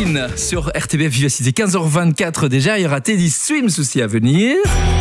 Caroline sur RTBF Vivacité, 15h24 déjà. Il y aura Teddy Swims aussi à venir.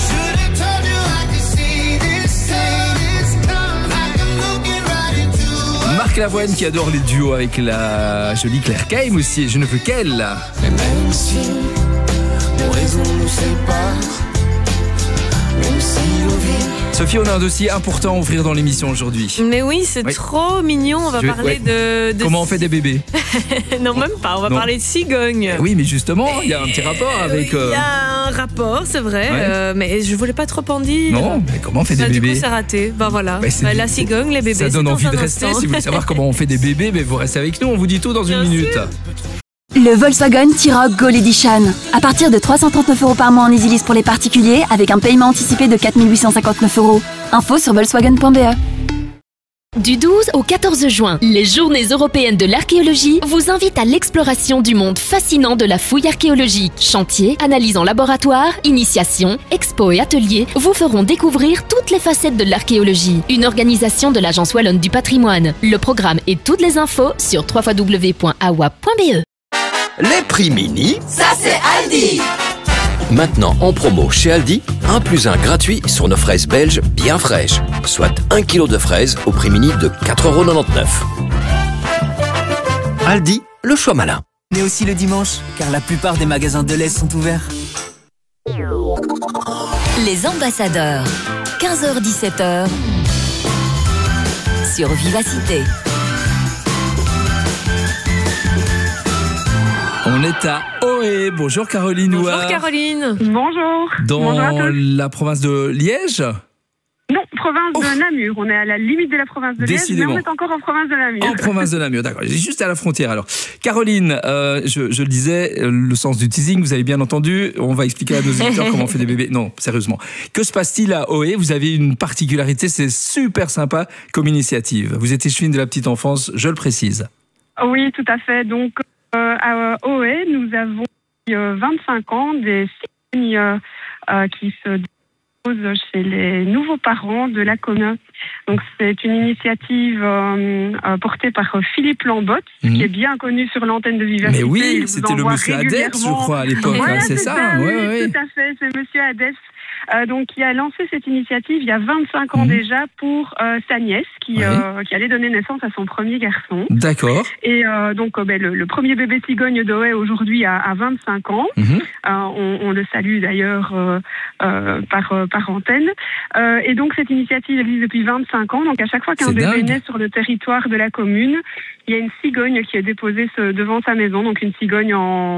Marc Lavoine qui adore les duos avec la jolie Claire Kaim aussi. Et je ne veux qu'elle. Mais même si nos raisons nous séparent, même si l'on vit. Sophie, on a un dossier important à ouvrir dans l'émission aujourd'hui. Mais oui, c'est trop mignon. On va parler de... Comment on fait des bébés? Non, même pas. On va parler de cigogne. Oui, mais justement, il y a un petit rapport avec... Il y a un rapport, c'est vrai. Mais je voulais pas trop en dire. Non, mais comment on fait des bébés? Du coup, c'est raté. Voilà. La cigogne, les bébés. Ça donne envie de rester. Si vous voulez savoir comment on fait des bébés, vous restez avec nous. On vous dit tout dans une minute. Le Volkswagen T-Roc Gold Edition. À partir de 339 € par mois en EasyLease pour les particuliers, avec un paiement anticipé de 4 859 €. Info sur volkswagen.be. Du 12 au 14 juin, les Journées européennes de l'archéologie vous invitent à l'exploration du monde fascinant de la fouille archéologique. Chantiers, analyses en laboratoire, initiations, expos et ateliers vous feront découvrir toutes les facettes de l'archéologie. Une organisation de l'Agence Wallonne du patrimoine. Le programme et toutes les infos sur www.awa.be. Les prix mini, ça c'est Aldi. Maintenant en promo chez Aldi, 1 + 1 gratuit sur nos fraises belges bien fraîches. Soit 1 kg de fraises au prix mini de 4,99 €. Aldi, le choix malin. Mais aussi le dimanche, car la plupart des magasins Delhaize sont ouverts. Les ambassadeurs, 15h-17h, sur Vivacité. On est à Ohé. Bonjour Caroline. Bonjour Caroline. Bonjour. Dans la province de Liège? Non, province de Namur. On est à la limite de la province de Liège, mais on est encore en province de Namur. En province de Namur, d'accord. Juste à la frontière alors. Caroline, je le disais, le sens du teasing, vous avez bien entendu. On va expliquer à nos auditeurs comment on fait des bébés. Non, sérieusement. Que se passe-t-il à Ohé? Vous avez une particularité, c'est super sympa comme initiative. Vous êtes échevine de la petite enfance, je le précise. Oui, tout à fait. Donc, à Ohé, nous avons 25 ans des cigognes qui se déposent chez les nouveaux parents de la commune. Donc c'est une initiative portée par Philippe Lambotte, qui est bien connu sur l'antenne de Vivacité. Mais oui, c'était le monsieur Adès, je crois, à l'époque. Voilà, c'est ça. Oui, tout à fait, c'est monsieur Adès. Donc, qui a lancé cette initiative il y a 25 ans déjà pour sa nièce qui allait donner naissance à son premier garçon. D'accord. Et donc, le premier bébé cigogne d'Ohé aujourd'hui a 25 ans. On le salue d'ailleurs par antenne. Et donc, cette initiative existe depuis 25 ans. Donc, à chaque fois qu'un bébé naît sur le territoire de la commune, il y a une cigogne qui est déposée devant sa maison. Donc, une cigogne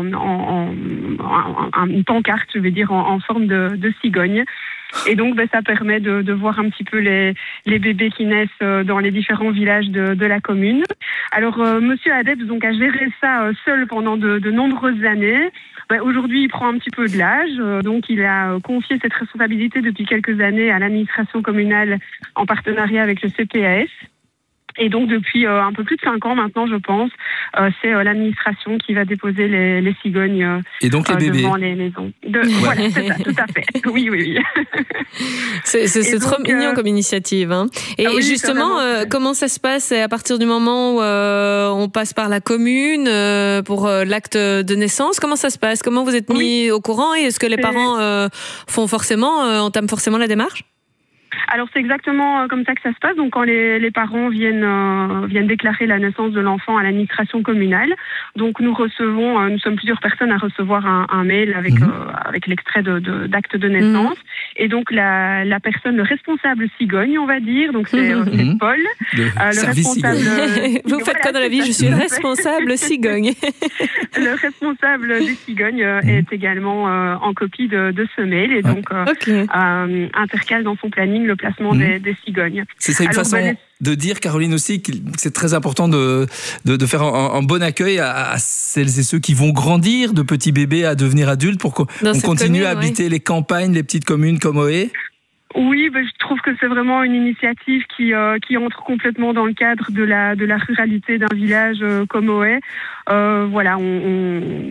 une pancarte, je vais dire, en forme de cigogne. Et donc, ça permet de voir un petit peu les bébés qui naissent dans les différents villages de la commune. Alors, monsieur Adep a géré ça seul pendant de nombreuses années. Aujourd'hui, il prend un petit peu de l'âge. Donc, il a confié cette responsabilité depuis quelques années à l'administration communale en partenariat avec le CPAS. Et donc, depuis un peu plus de 5 ans maintenant, je pense, c'est l'administration qui va déposer les cigognes et donc les bébés devant les maisons. Voilà, c'est ça, tout à fait. Oui. C'est trop mignon comme initiative. Hein. Et justement, comment ça se passe? C'est à partir du moment où on passe par la commune pour l'acte de naissance? Comment ça se passe? Comment vous êtes mis au courant? Et est-ce que les parents entament forcément la démarche? Alors c'est exactement comme ça que ça se passe. Donc quand les parents viennent déclarer la naissance de l'enfant à l'administration communale, donc nous sommes plusieurs personnes à recevoir un mail avec l'extrait d'acte de naissance. Et donc la personne, le responsable cigogne, on va dire, donc c'est Paul, le responsable. Vous faites quoi dans la vie? Je suis responsable cigogne. Le responsable des cigognes est également en copie de ce mail et donc intercale dans son planning le placement des cigognes. C'est ça une façon de dire, Caroline, aussi que c'est très important de faire un bon accueil à celles et ceux qui vont grandir de petits bébés à devenir adultes pour qu'on continue à habiter les campagnes, les petites communes comme Ohé. Oui, je trouve que c'est vraiment une initiative qui entre complètement dans le cadre de la ruralité d'un village comme Ohé. Voilà,